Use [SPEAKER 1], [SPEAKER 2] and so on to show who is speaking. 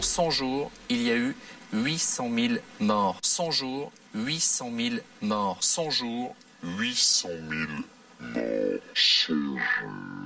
[SPEAKER 1] 100 jours, il y a eu 800 000 morts. 100 jours, 800 000 morts. 100 jours,
[SPEAKER 2] 800 000 morts. 100 jours.